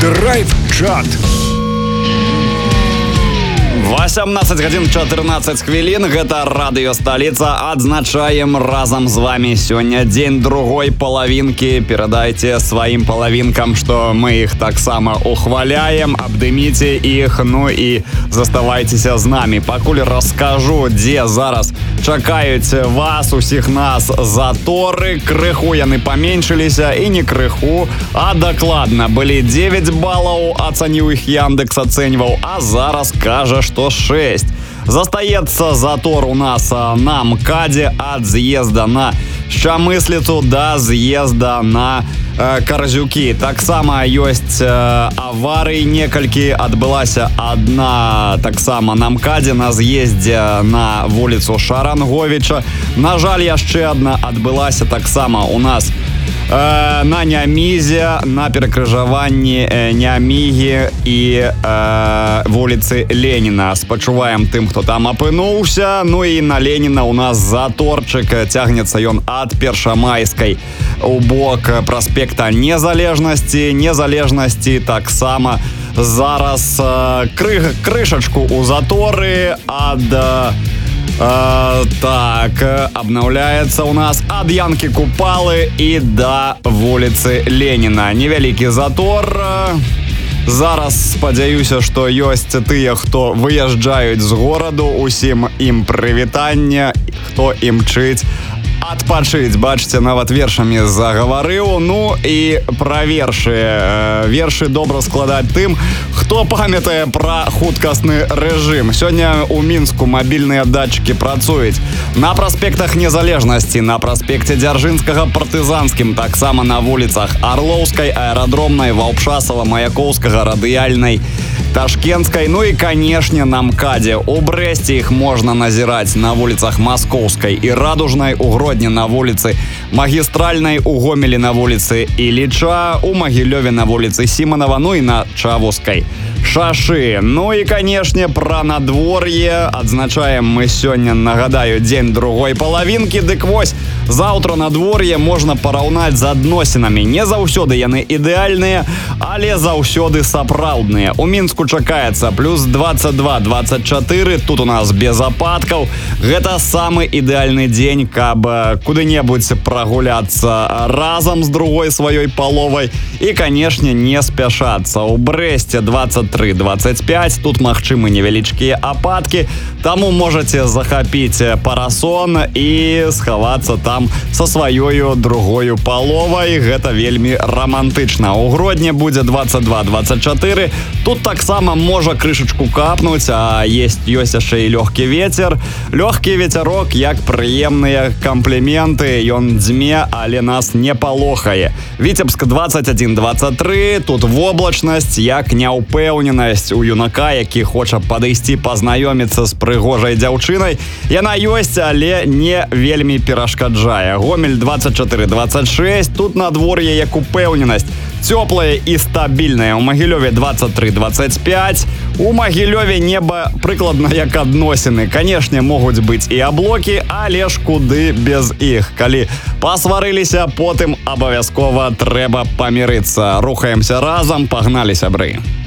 Драйв-чат. 18 гадзін 14 хвілін. Гэта радыёсталіца. Адзначаем разам з вами сёння дзень другой палавінкі. Перадайце сваім палавінкам, што мы іх таксама ухваляем, абдыміце іх, ну і заставайцеся з намі. Пакуль раскажу, дзе зараз чакаюць вас, усіх нас, заторы. Крыху яны паменшыліся, і не крыху, а дакладна. Былі 9 балаў, ацаніў іх Яндекс, ацэньваў, а зараз кажа, што 6. Застаецца затор у нас на МКАДе ад з'езда на Шчамысліцу да з'езда на Карзюкі. Таксама ёсць аварыі некалькі. Адбылася адна таксама на МКАДе на з'ездзе на вуліцу Шаранговіча. На жаль, яшчэ адна адбылася таксама у нас на Нямізе, на перакрыжаванні Нямігі і вуліцы Леніна. Спачуваем тым, хто там апынуўся. Ну і на Леніна у нас заторчык. Цягнецца ён ад Першамайскай у бок праспекта Незалежнасці. Незалежнасці таксама зараз крышачку у заторы ад... Так, обнаўляецца у нас ад Янкі Купалы і да вуліцы Леніна. Невялікі затор. Зараз спадзяюся, што ёсць тыя, хто выязджаюць з гораду. Усім ім прывітанне, хто імчыць адпачыць. Бачыце, нават вершамі загаварыў. Ну і пра вершы. Вершы добра складаць тым, хто памятае пра хуткасны рэжым. Сёння ў Мінску мабільныя датчыкі працуюць на праспектах Незалежнасці, на праспекце Дзяржынскага, Партызанскім, таксама на вуліцах Арлоўскай, Аэрадромнай, Ваўпшасава, Маяковскага, Радыяльнай, Ташкенскай, ну і, канешне, на МКАДе. У Брэсце іх можна назіраць на вуліцах Маскоўскай і Радужнай, у Гродні на вуліцы Магістральнай, у Гомелі на вуліцы Іліча, у Магілёве на вуліцы Сіманова, ну і на Чавускай шашы. Ну і, канешне, пра надвор'е. Адзначаем мы сёння, нагадаю, дзень другой палавінкі. Дык вось, заўтра надвор'е можна параўнаць з адносінамі. Не заўсёды яны ідэальныя, але заўсёды сапраўдныя. У Мінску чакаецца плюс 22-24, тут у нас без ападкаў. Гэта самы ідэальны дзень, каб куды-небудзь прагуляцца разам з другой сваёй паловай і, канешне, не спяшацца. У Брэсце 23-25, тут магчымы невялічкія ападкі, таму можаце захапіць парасон і схавацца там са сваёю другою паловай. Гэта вельмі рамантычна. У Гродні будзе 22-24, тут таксама можа крышачку капнуць, а ёсць яшчэ і лёгкі вецер. Лёгкі вецярок, як прыемныя кампліменты, ён дзьме, але нас не палохае. Віцебск 21-23, тут воблачнасць, як няўпэўненасць у юнака, які хоча падысці пазнаёміцца з прыгожай дзяўчынай. Яна ёсць, але не вельмі перашкаджае. Гомель 24-26, тут надвор'е як упэўненасць. Цёплае і стабільнае. У Магілёве 23-25. У Магілёве неба прыкладна як адносіны. Канешне, могуць быць і аблокі, але ж куды без іх. Калі пасварыліся, потым абавязкова трэба памірыцца. Рухаемся разам, пагналі, сябры.